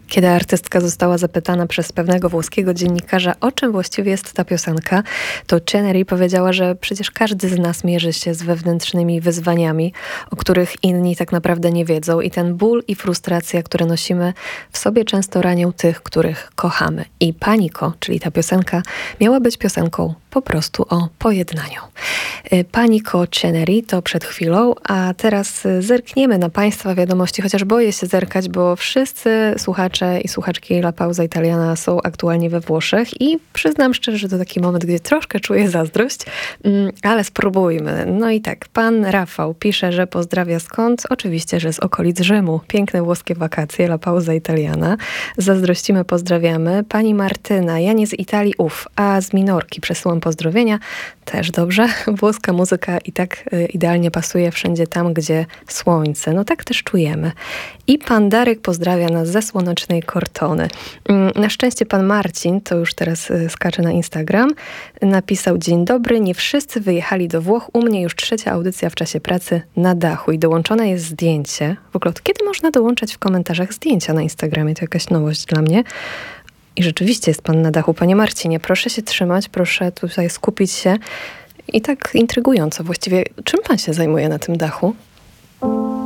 Kiedy artystka została zapytana przez pewnego włoskiego dziennikarza, o czym właściwie jest ta piosenka, to Chenery powiedziała, że przecież każdy z nas mierzy się z wewnętrznymi wyzwaniami, o których inni tak naprawdę nie wiedzą i ten ból i frustracja, które nosimy w sobie, często ranią tych, których kochamy. I Panico, czyli ta piosenka, miała być piosenką po prostu o pojednaniu. Panico Chenery to przed chwilą, a teraz zerkniemy na Państwa wiadomości, chociaż boję się zerkać, bo wszyscy słuchacze i słuchaczki La Pausa Italiana są aktualnie we Włoszech i przyznam szczerze, że to taki moment, gdzie troszkę czuję zazdrość, ale spróbujmy. No i tak, pan Rafał pisze, że pozdrawia skąd? Oczywiście, że z okolic Rzymu. Piękne włoskie wakacje, La Pausa Italiana. Zazdrościmy, pozdrawiamy. Pani Martyna, ja nie z Italii, a z Minorki przesyłam pozdrowienia. Też dobrze. Włoska muzyka i tak idealnie pasuje wszędzie tam, gdzie słońce. No tak też czujemy. I pan Darek pozdrawia nas ze słonecznej Cortony. Na szczęście pan Marcin, to już teraz skacze na Instagram, napisał: dzień dobry, nie wszyscy wyjechali do Włoch. U mnie już 3. audycja w czasie pracy na dachu i dołączone jest zdjęcie. W ogóle od kiedy można dołączać w komentarzach zdjęcia na Instagramie? To jakaś nowość dla mnie. I rzeczywiście jest pan na dachu. Panie Marcinie, proszę się trzymać, proszę tutaj skupić się. I tak intrygująco właściwie, czym pan się zajmuje na tym dachu?